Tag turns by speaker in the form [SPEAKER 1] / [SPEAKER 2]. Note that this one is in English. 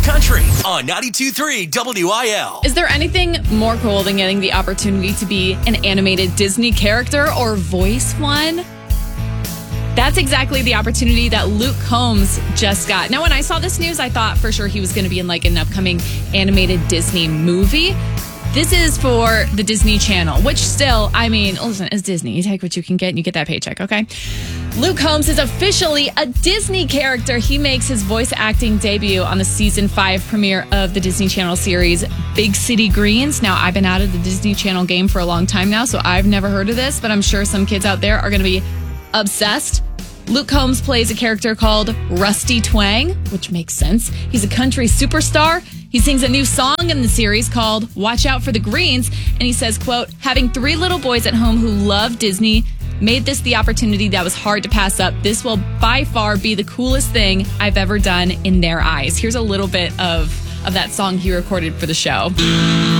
[SPEAKER 1] Country on 92.3 WIL.
[SPEAKER 2] Is there anything more cool than getting the opportunity to be an animated Disney character or voice one? That's exactly the opportunity that Luke Combs just got. Now, when I saw this news, I thought for sure he was going to be in like an upcoming animated Disney movie. This is for the Disney Channel, which still, I mean, listen, it's Disney. You take what you can get and you get that paycheck, okay? Luke Combs is officially a Disney character. He makes his voice acting debut on the season 5 premiere of the Disney Channel series Big City Greens. Now, I've been out of the Disney Channel game for a long time now, so I've never heard of this, but I'm sure some kids out there are going to be obsessed. Luke Combs plays a character called Rusty Twang, which makes sense. He's a country superstar. He sings a new song in the series called Watch Out for the Greens, and he says, quote, having 3 little boys at home who love Disney made this the opportunity that was hard to pass up. This will by far be the coolest thing I've ever done in their eyes. Here's a little bit of that song he recorded for the show.